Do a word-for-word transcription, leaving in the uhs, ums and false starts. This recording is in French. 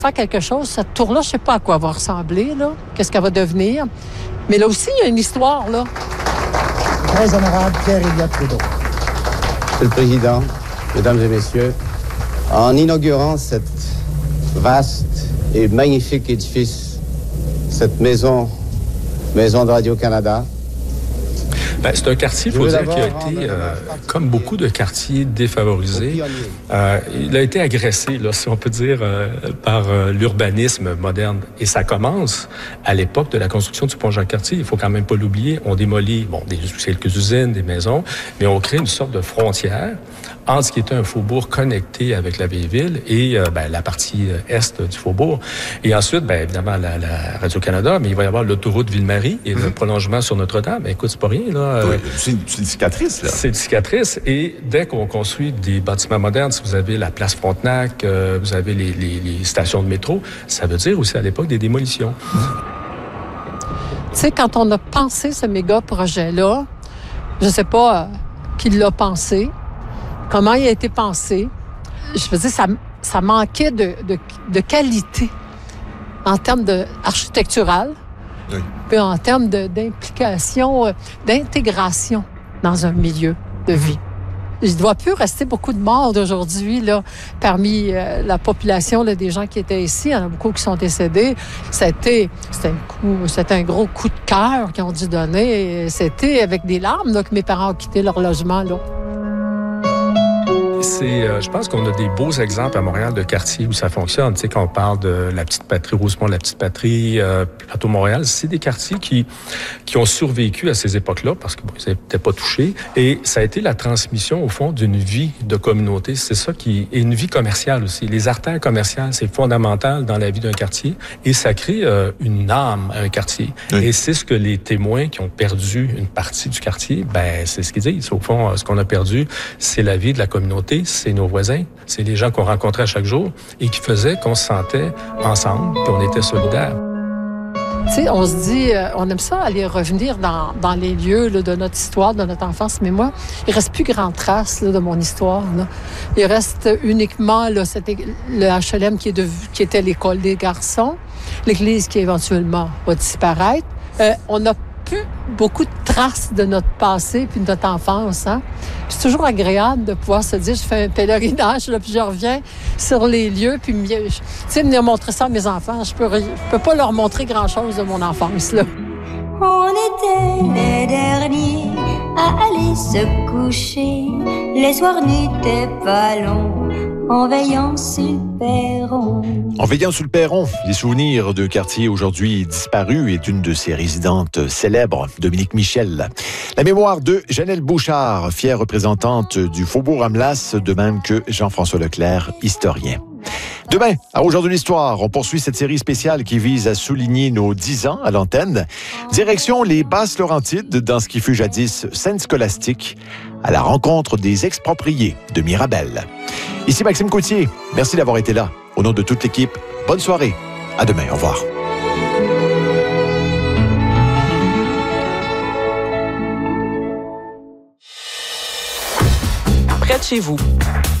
faire quelque chose. Cette tour-là, je ne sais pas à quoi elle va ressembler, là. Qu'est-ce qu'elle va devenir. Mais là aussi, il y a une histoire, là. Très honorable Pierre-Éliott Trudeau. Monsieur le Président, Mesdames et Messieurs, en inaugurant cette vaste et magnifique édifice, cette maison, maison de Radio-Canada, ben, c'est un quartier, il faut dire, qui a été, euh, comme beaucoup de quartiers défavorisés, euh, il a été agressé, là, si on peut dire, euh, par euh, l'urbanisme moderne. Et ça commence à l'époque de la construction du pont Jacques-Cartier. Il faut quand même pas l'oublier. On démolit, bon, des, quelques usines, des maisons, mais on crée une sorte de frontière entre ce qui était un faubourg connecté avec la vieille ville et euh, ben, la partie est du faubourg. Et ensuite, ben, évidemment, la, la Radio-Canada, mais il va y avoir l'autoroute Ville-Marie et mm-hmm. le prolongement sur Notre-Dame. Ben, écoute, c'est pas rien, là. Oui, c'est, une, c'est une cicatrice, là. C'est une cicatrice. Et dès qu'on construit des bâtiments modernes, si vous avez la place Frontenac, euh, vous avez les, les, les stations de métro, ça veut dire aussi à l'époque des démolitions. Tu sais, quand on a pensé ce méga projet-là, je sais pas euh, qui l'a pensé, comment il a été pensé. Je veux dire, ça, ça manquait de, de, de qualité en termes de architectural, oui. Puis en termes de, d'implication, euh, d'intégration dans un milieu de vie. Il ne doit plus rester beaucoup de morts d'aujourd'hui là, parmi euh, la population là, des gens qui étaient ici. Il y en a beaucoup qui sont décédés. C'était, c'était, un, coup, c'était un gros coup de cœur qu'ils ont dû donner. C'était avec des larmes là, que mes parents ont quitté leur logement. Là. C'est, euh, je pense qu'on a des beaux exemples à Montréal de quartiers où ça fonctionne. Tu sais, quand on parle de la Petite Patrie, Rosemont, la Petite Patrie, euh, Plateau Montréal, c'est des quartiers qui qui ont survécu à ces époques-là parce que bon, ils n'étaient pas touchés. Et ça a été la transmission, au fond, d'une vie de communauté. C'est ça qui est une vie commerciale aussi. Les artères commerciales, c'est fondamental dans la vie d'un quartier et ça crée euh, une âme à un quartier. Oui. Et c'est ce que les témoins qui ont perdu une partie du quartier, ben c'est ce qu'ils disent. Au fond, ce qu'on a perdu, c'est la vie de la communauté. C'est nos voisins, c'est les gens qu'on rencontrait à chaque jour et qui faisaient qu'on se sentait ensemble et on était solidaires. Tu sais, on se dit, euh, on aime ça aller revenir dans, dans les lieux là, de notre histoire, de notre enfance, mais moi, il reste plus grand trace là, de mon histoire. Là. Il reste uniquement là, c'était le H L M qui, est de, qui était l'école des garçons, l'église qui éventuellement va disparaître. Euh, on n'a plus beaucoup de traces de notre passé puis de notre enfance. Hein? C'est toujours agréable de pouvoir se dire, je fais un pèlerinage, là, puis je reviens sur les lieux, puis tu sais, venir montrer ça à mes enfants. Je peux, je peux pas leur montrer grand-chose de mon enfance, là. On était les derniers à aller se coucher. Les soirs n'étaient pas longs en veillant sur le perron. En veillant sur le perron, les souvenirs d'un quartier aujourd'hui disparu et d'une de ses résidentes célèbres, Dominique Michel. La mémoire de Janelle Bouchard, fière représentante du Faubourg Amelas, de même que Jean-François Leclerc, historien. Demain, à Aujourd'hui l'Histoire, on poursuit cette série spéciale qui vise à souligner nos dix ans à l'antenne. Direction les Basses-Laurentides, dans ce qui fut jadis Sainte-Scolastique, à la rencontre des expropriés de Mirabel. Ici Maxime Coutier, merci d'avoir été là. Au nom de toute l'équipe, bonne soirée. À demain, au revoir. Près de chez vous,